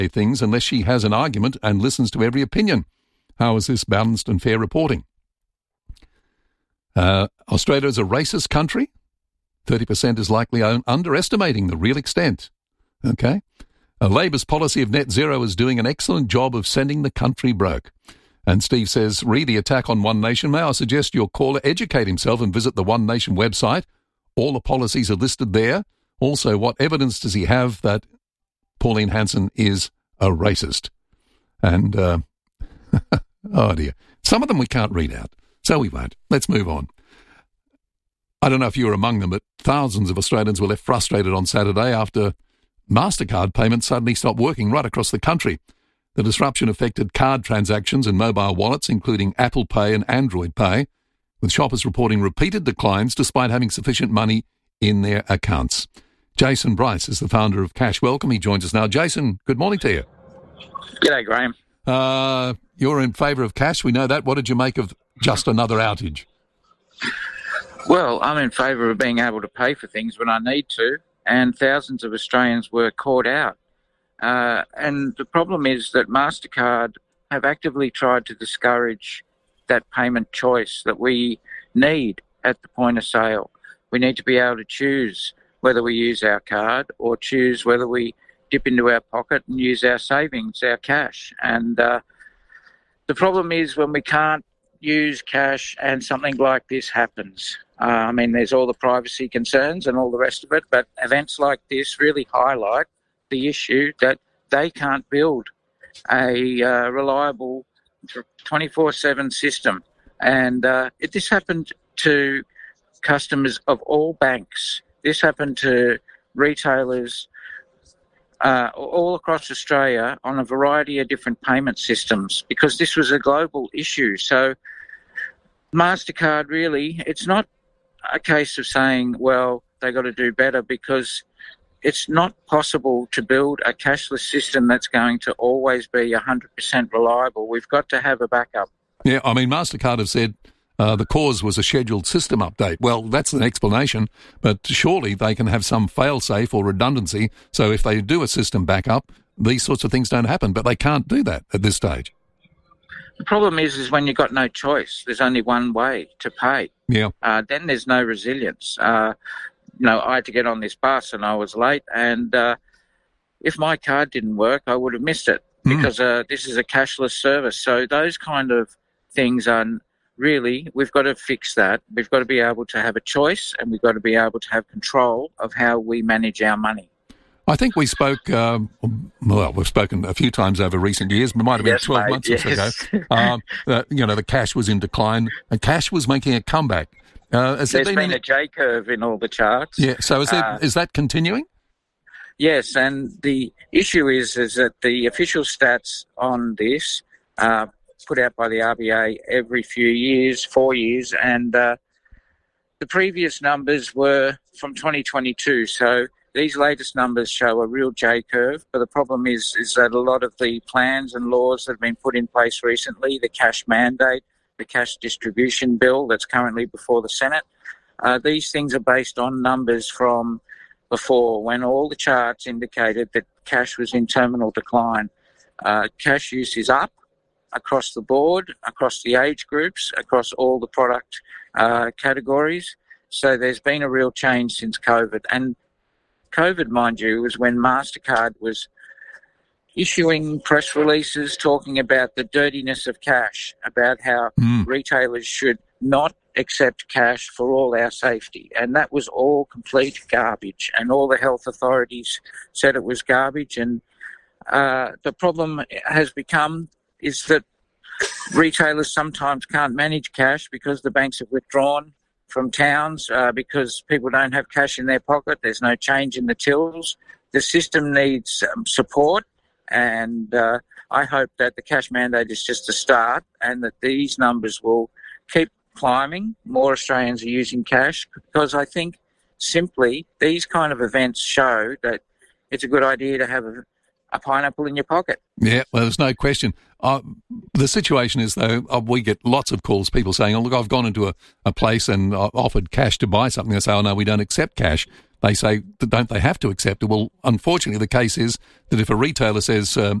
things unless she has an argument and listens to every opinion. How is this balanced and fair reporting? Australia is a racist country. 30% is likely underestimating the real extent. Okay. Labor's policy of net zero is doing an excellent job of sending the country broke. And Steve says, read the attack on One Nation. May I suggest your caller educate himself and visit the One Nation website? All the policies are listed there. Also, what evidence does he have that Pauline Hanson is a racist? And, oh dear, some of them we can't read out, so we won't. Let's move on. I don't know if you were among them, but thousands of Australians were left frustrated on Saturday after MasterCard payments suddenly stopped working right across the country. The disruption affected card transactions and mobile wallets, including Apple Pay and Android Pay, with shoppers reporting repeated declines despite having sufficient money in their accounts. Jason Bryce is the founder of Cash Welcome. He joins us now. Jason, good morning to you. G'day, Graham. You're in favour of cash. We know that. What did you make of just another outage? Well, I'm in favour of being able to pay for things when I need to, and thousands of Australians were caught out. And the problem is that MasterCard have actively tried to discourage that payment choice that we need at the point of sale. We need to be able to choose whether we use our card or choose whether we dip into our pocket and use our savings, our cash. And the problem is when we can't use cash and something like this happens. There's all the privacy concerns and all the rest of it, but events like this really highlight the issue that they can't build a reliable 24/7 system. And this happened to customers of all banks. This happened to retailers all across Australia on a variety of different payment systems because this was a global issue. So MasterCard really, it's not a case of saying, well, they got to do better, because it's not possible to build a cashless system that's going to always be 100% reliable. We've got to have a backup. Yeah, MasterCard have said the cause was a scheduled system update. Well, that's an explanation, but surely they can have some fail-safe or redundancy, so if they do a system backup, these sorts of things don't happen, but they can't do that at this stage. The problem is when you've got no choice, there's only one way to pay. Yeah. Then there's no resilience. I had to get on this bus and I was late, and if my card didn't work, I would have missed it because this is a cashless service. So those kind of things are really, we've got to fix that. We've got to be able to have a choice, and we've got to be able to have control of how we manage our money. I think we spoke, we've spoken a few times over recent years, but it might have been 12 months or so ago. The cash was in decline, and cash was making a comeback. There's been a J-curve in all the charts. Yeah, so is that continuing? Yes, and the issue is that the official stats on this put out by the RBA every few years, 4 years, and the previous numbers were from 2022, so these latest numbers show a real J-curve, but the problem is that a lot of the plans and laws that have been put in place recently, the cash mandate, the cash distribution bill that's currently before the Senate, these things are based on numbers from before, when all the charts indicated that cash was in terminal decline. Cash use is up across the board, across the age groups, across all the product categories. So there's been a real change since COVID. And COVID, mind you, was when MasterCard was issuing press releases talking about the dirtiness of cash, about how retailers should not accept cash for all our safety. And that was all complete garbage. And all the health authorities said it was garbage. And the problem has become is that retailers sometimes can't manage cash because the banks have withdrawn from towns because people don't have cash in their pocket. There's no change in the tills. The system needs support, and I hope that the cash mandate is just a start and that these numbers will keep climbing. More Australians are using cash because I think simply these kind of events show that it's a good idea to have a pineapple in your pocket. Yeah, well, there's no question. The situation is, though, we get lots of calls, people saying, oh, look, I've gone into a place and offered cash to buy something. They say, oh, no, we don't accept cash. they say, don't they have to accept it? Well, unfortunately, the case is that if a retailer says,